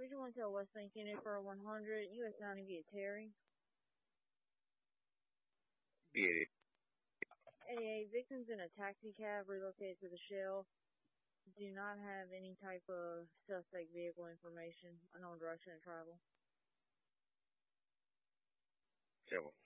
Region 1 Tail West Bank Unit for 100, U.S. 90 via Terry. Get it. 88 victims in a taxi cab relocated to the Shell. Do not have any type of suspect vehicle information, unknown direction of travel. 7.